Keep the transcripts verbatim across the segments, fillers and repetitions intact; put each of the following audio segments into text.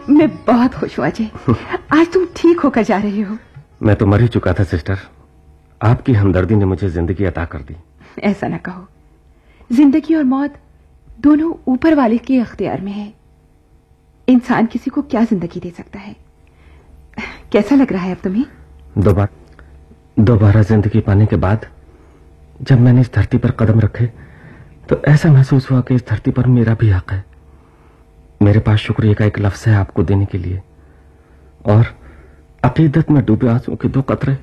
मैं बहुत खुश हूँ अजय। आज तुम ठीक होकर जा रहे हो। मैं तो मर ही चुका था सिस्टर, आपकी हमदर्दी ने मुझे जिंदगी अता कर दी। ऐसा ना कहो, जिंदगी और मौत दोनों ऊपर वाले के अख्तियार में है। इंसान किसी को क्या जिंदगी दे सकता है। कैसा लग रहा है अब तुम्हें? दोबारा दोबारा जिंदगी पाने के बाद जब मैंने इस धरती पर कदम रखे तो ऐसा महसूस हुआ कि इस धरती पर मेरा भी हक है। मेरे पास शुक्रिया का एक लफ्ज है आपको देने के लिए, और अकीदत में डूबे आंसुओं के दो कतरे।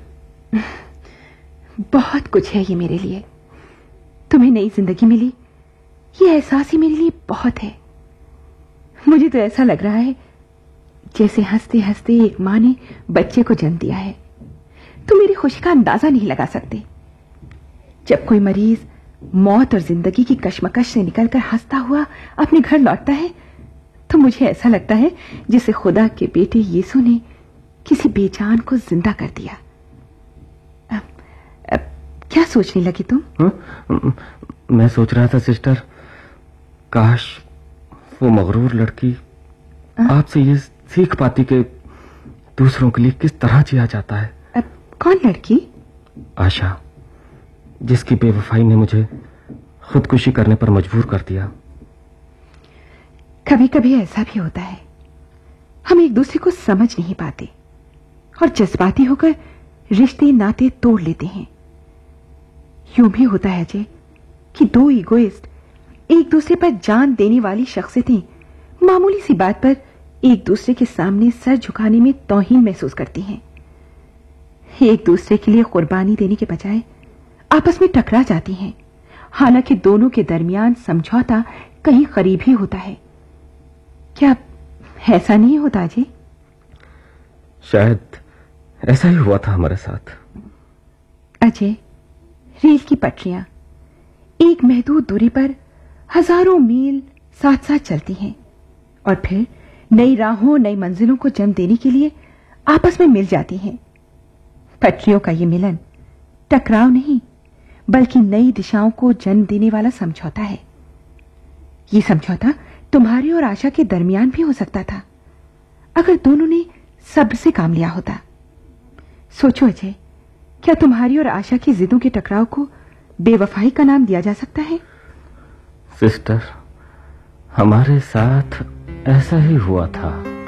बहुत कुछ है ये मेरे लिए। तुम्हें नई जिंदगी मिली, ये एहसास ही मेरे लिए बहुत है। मुझे तो ऐसा लग रहा है जैसे हंसते हंसते एक मां ने बच्चे को जन्म दिया है। तुम मेरी खुशी का अंदाजा नहीं लगा सकते। जब कोई मरीज मौत और जिंदगी की कश्मकश से निकलकर हंसता हुआ अपने घर लौटता है तो मुझे ऐसा लगता है जैसे खुदा के बेटे यीशु ने किसी बेजान को जिंदा कर दिया। अब, अब क्या सोचने लगी तुम? हुँ? मैं सोच रहा था सिस्टर, काश वो मगरूर लड़की आपसे ये सीख पाती कि दूसरों के लिए किस तरह जिया जाता है। अब कौन लड़की? आशा, जिसकी बेवफाई ने मुझे खुदकुशी करने पर मजबूर कर दिया। कभी कभी ऐसा भी होता है, हम एक दूसरे को समझ नहीं पाते और जज्बाती होकर रिश्ते नाते तोड़ लेते हैं। यूं भी होता है अजय कि दो इगोइस्ट एक दूसरे पर जान देने वाली शख्सियतें मामूली सी बात पर एक दूसरे के सामने सर झुकाने में तौहीन महसूस करती हैं। एक दूसरे के लिए कुर्बानी देने के बजाय आपस में टकरा जाती हैं, हालांकि दोनों के दरमियान समझौता कहीं करीब ही होता है। क्या ऐसा नहीं होता जी? शायद ऐसा ही हुआ था हमारे साथ। अजय, रेल की पटरियां एक महदूद दूरी पर हजारों मील साथ साथ चलती हैं और फिर नई राहों नई मंजिलों को जन्म देने के लिए आपस में मिल जाती हैं। पटरियों का ये मिलन टकराव नहीं बल्कि नई दिशाओं को जन्म देने वाला समझौता है। ये समझौता तुम्हारे और आशा के दरमियान भी हो सकता था अगर दोनों ने सब्र से काम लिया होता। सोचो अजय, क्या तुम्हारी और आशा की जिदों के टकराव को बेवफाई का नाम दिया जा सकता है? सिस्टर, हमारे साथ ऐसा ही हुआ था।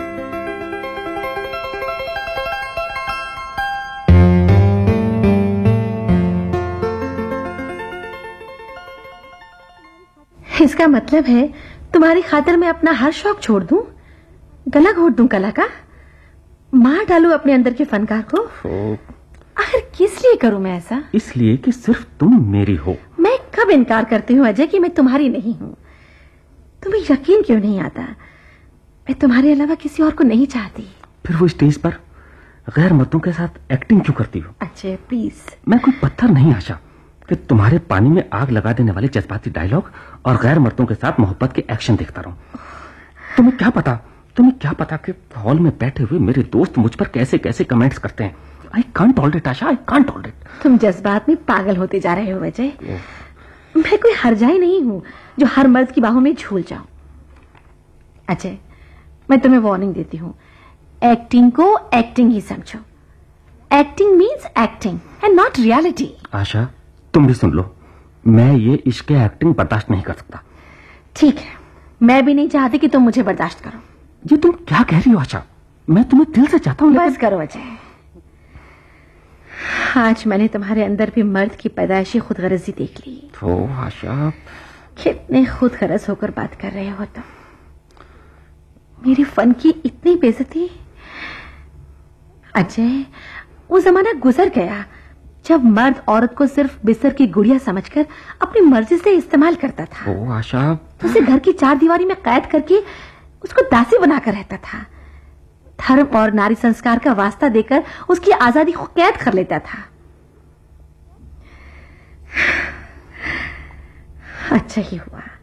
इसका मतलब है तुम्हारी खातिर मैं अपना हर शौक छोड़ दूं, गला घोट दूं कला का, मार डालूं अपने अंदर के फनकार को। आखिर किस लिए करूं मैं ऐसा? इसलिए कि सिर्फ तुम मेरी हो। मैं कब इनकार करती हूँ अजय कि मैं तुम्हारी नहीं हूँ? तुम्हें यकीन क्यों नहीं आता? मैं तुम्हारे अलावा किसी और को नहीं चाहती। फिर वो स्टेज पर गैर मर्दों के साथ एक्टिंग क्यों करती हो? अजय प्लीज। मैं कोई पत्थर नहीं आशा कि तुम्हारे पानी में आग लगा देने वाले जज्बाती डायलॉग और गैर मर्दों के साथ मोहब्बत के एक्शन देखता रहूं। तुम्हें क्या पता तुम्हें क्या पता कि हॉल में बैठे हुए मेरे दोस्त मुझ पर कैसे कैसे कमेंट्स करते हैं। I can't tolerate Asha, I can't tolerate. तुम जज्बात में पागल होते जा रहे हो अजय। मैं कोई हरजाई नहीं हूं जो हर मर्द की बाहों में झूल जाऊं। अजय, मैं तुम्हें वार्निंग देती हूं, एक्टिंग को एक्टिंग ही समझो। Acting means acting and not reality. आशा, तुम भी सुन लो, मैं ये इश्क एक्टिंग बर्दाश्त नहीं कर सकता। ठीक है, मैं भी नहीं चाहती कि तुम मुझे बर्दाश्त करो। ये तुम क्या कह रही हो आशा? मैं तुम्हें दिल से चाहता हूँ। बस करो अजय। आज मैंने तुम्हारे अंदर भी मर्द की पैदाइशी खुदगर्जी देख ली। तो आशा, कितने खुदगर्ज होकर बात कर रहे हो तुम। मेरी फन की इतनी बेइज्जती। अजय, वो जमाना गुजर गया जब मर्द औरत को सिर्फ बिस्तर की गुड़िया समझकर अपनी मर्जी से इस्तेमाल करता था। ओ आशा, उसे घर की चार दीवारी में कैद करके उसको दासी बनाकर रहता था। धर्म और नारी संस्कार का वास्ता देकर उसकी आजादी को कैद कर लेता था। अच्छा ही हुआ